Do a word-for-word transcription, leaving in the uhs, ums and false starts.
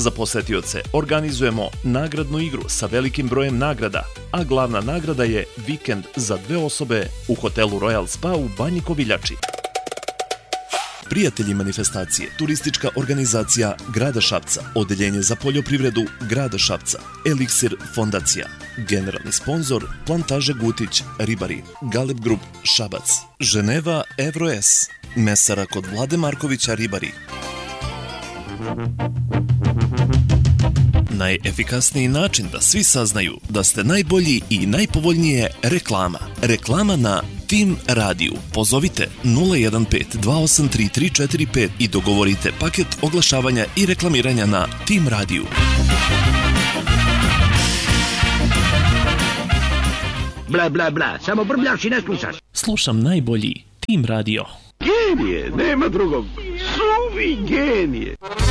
Za posetioce organizujemo nagradnu igru sa velikim brojem nagrada, a glavna nagrada je vikend za dve osobe u hotelu Royal Spa u Banji Koviljači. Prijatelji manifestacije, turistička organizacija Grada Šapca, Odeljenje za poljoprivredu Grada Šapca, Eliksir fondacija, generalni sponzor Plantaže Gutić, Ribari, Galeb Grup Šabac, Ženeva Evro S, mesara kod Vlade Markovića Ribari. Najefikasniji način da svi saznaju da ste najbolji i najpovoljnije reklama. Reklama na Tim Radiju. Pozovite nula jedan pet dva osam tri tri četiri pet i dogovorite paket oglašavanja i reklamiranja na Tim Radiju. Bla, bla, bla, samo brbljavši ne slušaš. Slušam najbolji Tim Radio. Genije, nema drugog. Suvi genije.